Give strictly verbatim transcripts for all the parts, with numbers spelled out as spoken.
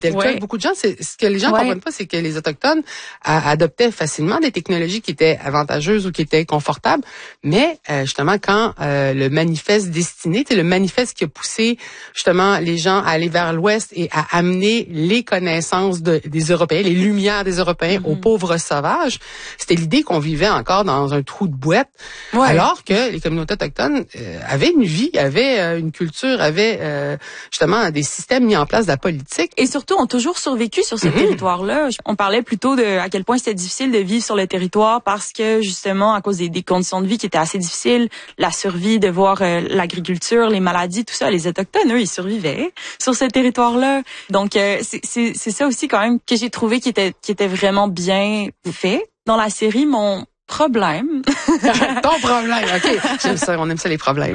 tel ouais. que beaucoup de gens, c'est ce que les gens ouais. comprennent pas, c'est que les autochtones a, adoptaient facilement des technologies qui étaient avantageuses ou qui étaient confortables, mais euh, justement quand euh, le manifeste destiné, c'est le manifeste qui a poussé justement les gens à aller vers l'Ouest et à amener les connaissances de, des Européens, les lumières des Européens mm-hmm. aux pauvres sauvages, c'était l'idée qu'on vivait encore dans un trou de boîte, ouais. alors que les communautés autochtones euh, avaient une vie, avaient euh, une culture, avaient euh, justement des systèmes mis en place de la politique. Et surtout, ont toujours survécu sur ce mm-hmm. territoire-là. On parlait plutôt de à quel point c'était difficile de vivre sur le territoire parce que, justement, à cause des, des conditions de vie qui étaient assez difficiles, la survie, de voir euh, l'agriculture, les maladies, tout ça, les Autochtones, eux, ils survivaient sur ce territoire-là. Donc, euh, c'est, c'est, c'est ça aussi, quand même, que j'ai trouvé qui était, qui était vraiment bien fait. Dans la série, mon problème... Ton problème, OK. J'aime ça, on aime ça, les problèmes.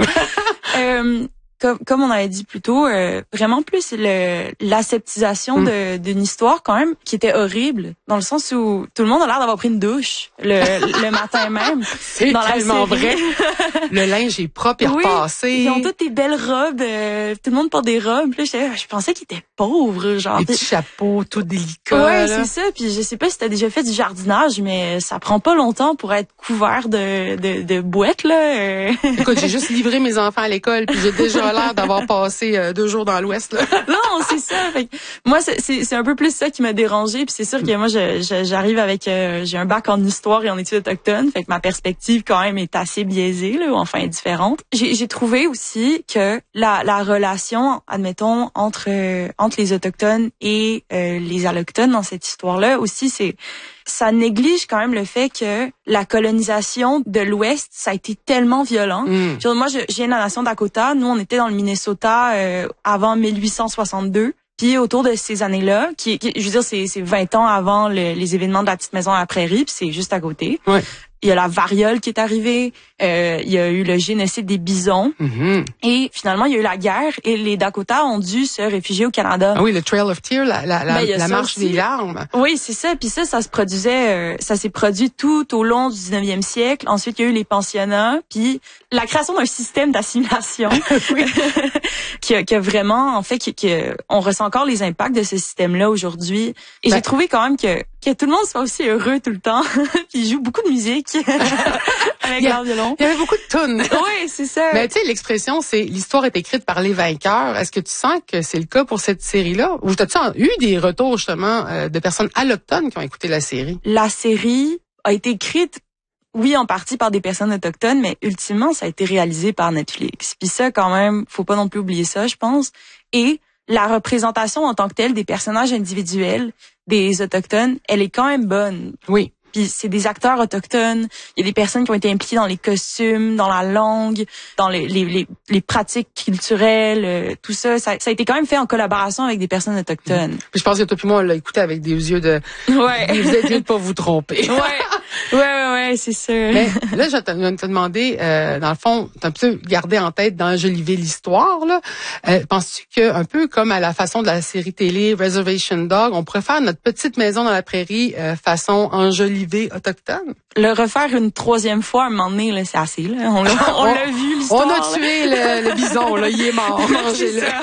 euh, Comme, comme on avait dit plus tôt, euh, vraiment plus le, l'aseptisation mm. de, d'une histoire quand même qui était horrible, dans le sens où tout le monde a l'air d'avoir pris une douche le, le matin même. C'est dans tellement la série. vrai. Le linge est propre et oui, repassé. Ils ont toutes des belles robes, euh, tout le monde porte des robes. Puis là, je pensais qu'ils étaient pauvres, genre. Des petits chapeaux tout délicats. Ouais, c'est ça. Puis je sais pas si t'as déjà fait du jardinage, mais ça prend pas longtemps pour être couvert de de, de boîtes là. Écoute, j'ai juste livré mes enfants à l'école, puis j'ai déjà l'air d'avoir passé euh, deux jours dans l'Ouest. Là. Non, c'est ça. Fait que moi, c'est, c'est, c'est un peu plus ça qui m'a dérangée. Puis c'est sûr que moi, je, je, j'arrive avec... Euh, j'ai un bac en histoire et en études autochtones. Fait que ma perspective, quand même, est assez biaisée, là, ou enfin différente. J'ai, j'ai trouvé aussi que la, la relation, admettons, entre, euh, entre les Autochtones et euh, les Allochtones dans cette histoire-là, aussi, c'est... ça néglige quand même le fait que la colonisation de l'Ouest, ça a été tellement violent. Mm. Genre, moi, je, je viens de la nation Dakota. Nous, on était dans le Minnesota euh, avant mille huit cent soixante-deux. Puis autour de ces années-là, qui, qui je veux dire, c'est, c'est vingt ans avant le, les événements de la petite maison à la prairie, puis c'est juste à côté. Ouais. Il y a la variole qui est arrivée, euh, il y a eu le génocide des bisons, mm-hmm. et finalement, il y a eu la guerre, et les Dakota ont dû se réfugier au Canada. Ah oui, le Trail of Tears, la, la, ben, la marche aussi. Des larmes. Oui, c'est ça. Puis ça, ça se produisait, euh, ça s'est produit tout au long du dix-neuvième siècle. Ensuite, il y a eu les pensionnats, puis la création d'un système d'assimilation qui, a, qui a vraiment, en fait, qui, qui, on ressent encore les impacts de ce système-là aujourd'hui. Et ben, j'ai trouvé quand même que que tout le monde soit aussi heureux tout le temps, puis ils jouent beaucoup de musique avec leur violon. Il y avait beaucoup de tunes. Oui, c'est ça. Mais tu sais, l'expression, c'est l'histoire est écrite par les vainqueurs. Est-ce que tu sens que c'est le cas pour cette série-là? Ou t'as-tu eu des retours, justement, euh, de personnes allochtones qui ont écouté la série? La série a été écrite, oui, en partie par des personnes autochtones, mais ultimement, ça a été réalisé par Netflix. Puis ça, quand même, faut pas non plus oublier ça, je pense. Et la représentation en tant que telle des personnages individuels des Autochtones, elle est quand même bonne. Oui. Puis c'est des acteurs autochtones, il y a des personnes qui ont été impliquées dans les costumes, dans la langue, dans les les les, les pratiques culturelles, euh, tout ça, ça. Ça a été quand même fait en collaboration avec des personnes autochtones. Mmh. Puis je pense que toi puis moi, on l'a écouté avec des yeux de... Ouais. Vous êtes mieux de pas vous tromper. Ouais. Ouais, ouais, ouais, c'est sûr. Mais là, je vais te demander, euh, dans le fond, t'as un peu gardé en tête d'enjoliver l'histoire, là. Euh, penses-tu que, un peu comme à la façon de la série télé Reservation Dog, on pourrait faire notre petite maison dans la prairie euh, façon enjolivée autochtone? Le refaire une troisième fois, à un moment donné, là, c'est assez, là. On l'a, on l'a vu, l'histoire. On a tué le, le bison, là. Il est mort. C'est ça.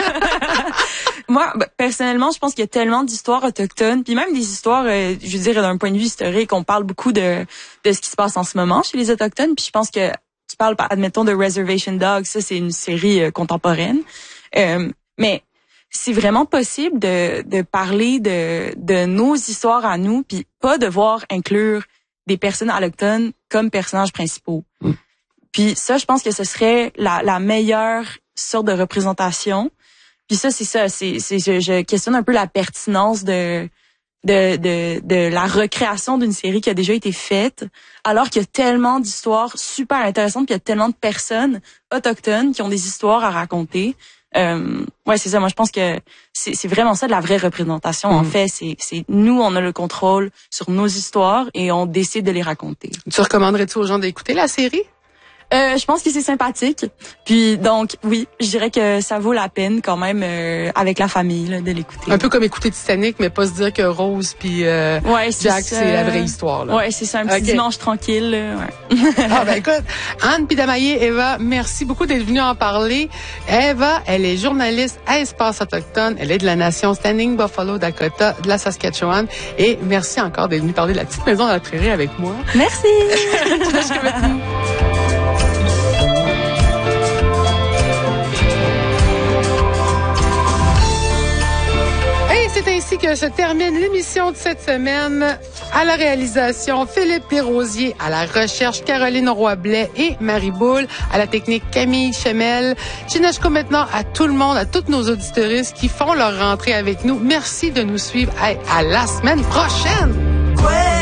Moi, personnellement, je pense qu'il y a tellement d'histoires autochtones, puis même des histoires, euh, je veux dire, d'un point de vue historique, on parle beaucoup de de ce qui se passe en ce moment chez les Autochtones, puis je pense que tu parles, admettons, de Reservation Dogs, ça, c'est une série euh, contemporaine. Euh, mais c'est vraiment possible de de parler de de nos histoires à nous, puis pas devoir inclure des personnes autochtones comme personnages principaux. Mm. Puis ça, je pense que ce serait la la meilleure sorte de représentation. Puis ça, c'est ça, c'est, c'est je, je questionne un peu la pertinence de de de de la recréation d'une série qui a déjà été faite, alors qu'il y a tellement d'histoires super intéressantes, puis il y a tellement de personnes autochtones qui ont des histoires à raconter. Euh, ouais, c'est ça. Moi, je pense que c'est, c'est vraiment ça de la vraie représentation. Mmh. En fait, c'est, c'est nous, on a le contrôle sur nos histoires et on décide de les raconter. Tu recommanderais-tu aux gens d'écouter la série? Euh, je pense que c'est sympathique. Puis donc, oui, je dirais que ça vaut la peine quand même euh, avec la famille là, de l'écouter. Un peu comme écouter Titanic, mais pas se dire que Rose puis euh, ouais, Jack, c'est la vraie histoire. Là. Ouais, c'est ça, un petit okay. dimanche tranquille. Là, ouais. Ah ben écoute, Anne Pidamaillé, Eva, merci beaucoup d'être venue en parler. Eva, elle est journaliste à Espace Autochtone. Elle est de la nation Standing Buffalo Dakota de la Saskatchewan. Et merci encore d'être venue parler de la petite maison à la prairie avec moi. Merci. C'est ainsi que se termine l'émission de cette semaine. À la réalisation, Philippe Desrosiers. À la recherche, Caroline Roy-Blais et Marie Boule. À la technique, Camille Chemel. Chinachko maintenant à tout le monde, à toutes nos auditeuristes qui font leur rentrée avec nous. Merci de nous suivre. À la semaine prochaine!